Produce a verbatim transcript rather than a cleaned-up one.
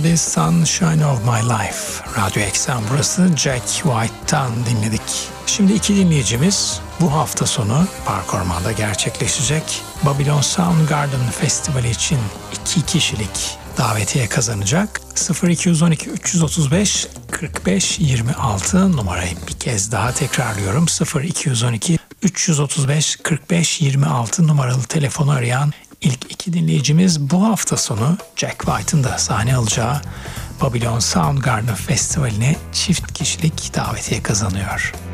geldi. Sunshine of My Life. Radyo Eksen burası. Jack White'tan dinledik. Şimdi iki dinleyicimiz bu hafta sonu Park Orman'da gerçekleşecek Babylon Soundgarden Festivali için iki kişilik davetiye kazanacak. sıfır iki on iki üç otuz beş kırk beş yirmi altı numarayı bir kez daha tekrarlıyorum. sıfır iki on iki üç otuz beş kırk beş yirmi altı numaralı telefonu arayan ilk iki dinleyicimiz bu hafta sonu Jack White'ın da sahne alacağı Babylon Soundgarden Festivali'ne çift kişilik davetiye kazanıyor.